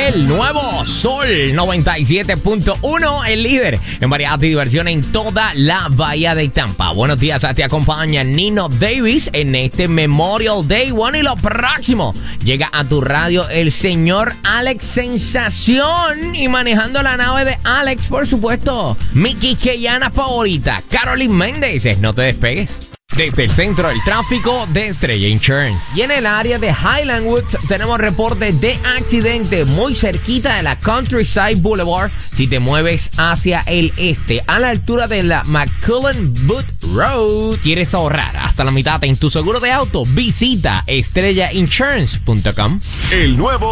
El nuevo Sol 97.1, el líder en variedad y diversión en toda la bahía de Tampa. Buenos días, te acompaña Nino Davis en este Memorial Day. Bueno, y lo próximo, llega a tu radio el señor Alex Sensación. Y manejando la nave de Alex, por supuesto, mi quisqueyana favorita, Carolyn Méndez. No te despegues. Desde el centro del tráfico de Estrella Insurance. Y en el área de Highland Woods tenemos reportes de accidente muy cerquita de la Countryside Boulevard. Si te mueves hacia el este, a la altura de la McCullen Boot Road. ¿Quieres ahorrar hasta la mitad en tu seguro de auto? Visita estrellainsurance.com. El nuevo